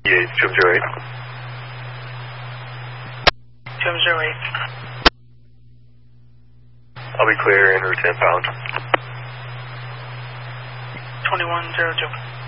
8, Jim 08. Jim 08. I'll be clear en route to impound. 2102.